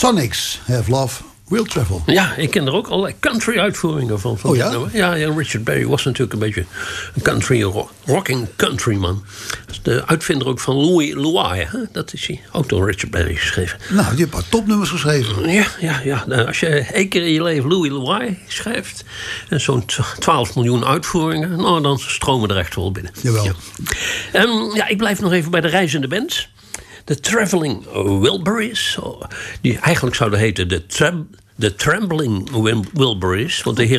Sonics, Have Love, Will Travel. Ja, ik ken er ook allerlei country-uitvoeringen van. Oh ja? Ja, Richard Berry was natuurlijk een beetje een rocking countryman. Dat is de uitvinder ook van Louis Louis. Hè? Dat is hij ook door Richard Berry geschreven. Nou, die heeft een paar topnummers geschreven. Ja. Nou, als je 1 keer in je leven Louis Louis schrijft... en zo'n 12 miljoen uitvoeringen... nou, dan stromen er echt wel binnen. Jawel. Ja. Ik blijf nog even bij de reizende band. De Traveling Wilburys. Die eigenlijk zouden heten de Trembling Wilburys. Want de heer